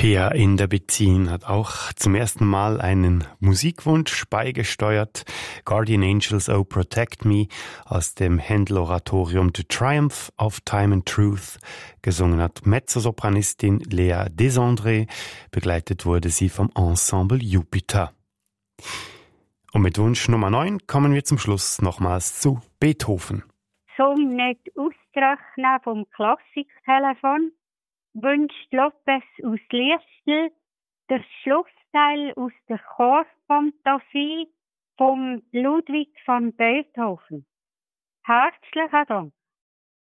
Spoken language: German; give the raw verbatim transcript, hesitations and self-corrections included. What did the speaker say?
Pia in der Bezin hat auch zum ersten Mal einen Musikwunsch beigesteuert. Guardian Angels, Oh Protect Me aus dem Händel-Oratorium The Triumph of Time and Truth. Gesungen hat Mezzosopranistin Lea Desandré. Begleitet wurde sie vom Ensemble Jupiter. Und mit Wunsch Nummer neun kommen wir zum Schluss nochmals zu Beethoven. Song nicht ausrechnen vom Klassiktelefon wünscht Lopez aus Liestel das Schlussteil aus der Chorfantasie von Ludwig van Beethoven. Herzlichen Dank.